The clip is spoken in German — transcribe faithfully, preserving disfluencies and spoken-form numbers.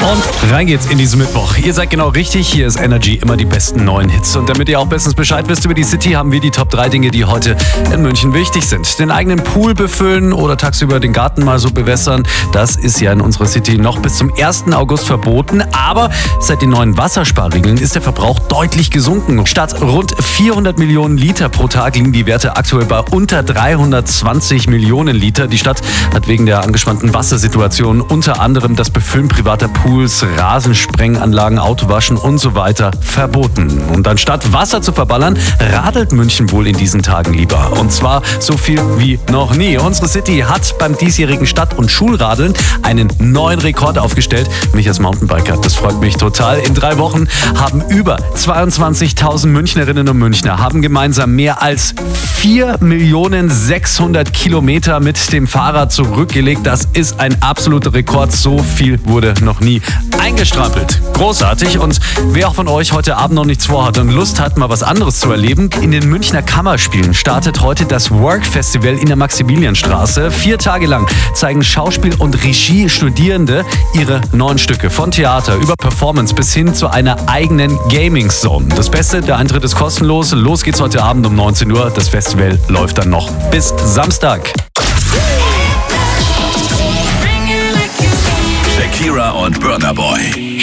Und rein geht's in diesen Mittwoch. Ihr seid genau richtig, hier ist Energy, immer die besten neuen Hits. Und damit ihr auch bestens Bescheid wisst über die City, haben wir die Top drei Dinge, die heute in München wichtig sind. Den eigenen Pool befüllen oder tagsüber den Garten mal so bewässern, das ist ja in unserer City noch bis zum ersten August verboten. Aber seit den neuen Wassersparregeln ist der Verbrauch deutlich gesunken. Statt rund vierhundert Millionen Liter pro Tag liegen die Werte aktuell bei unter dreihundertzwanzig Millionen Liter. Die Stadt hat wegen der angespannten Wassersituation unter anderem das Befüllen privater Pools, Rasensprenganlagen, Autowaschen und so weiter verboten. Und anstatt Wasser zu verballern, radelt München wohl in diesen Tagen lieber. Und zwar so viel wie noch nie. Unsere City hat beim diesjährigen Stadt- und Schulradeln einen neuen Rekord aufgestellt. Mich als Mountainbiker, das freut mich total. In drei Wochen haben über zweiundzwanzigtausend Münchnerinnen und Münchner haben gemeinsam mehr als vier Millionen sechshundert Kilometer mit dem Fahrrad zurückgelegt. Das ist ein absoluter Rekord. So viel wurde noch nie eingestrampelt. Großartig. Und wer auch von euch heute Abend noch nichts vorhat und Lust hat, mal was anderes zu erleben, in den Münchner Kammerspielen startet heute das Work Festival in der Maximilianstraße. Vier Tage lang zeigen Schauspiel- und Regie-Studierende ihre neuen Stücke. Von Theater über Performance bis hin zu einer eigenen Gaming-Zone. Das Beste, der Eintritt ist kostenlos. Los geht's heute Abend um neunzehn Uhr. Das Festival läuft dann noch bis Samstag. Shakira und Burna Boy.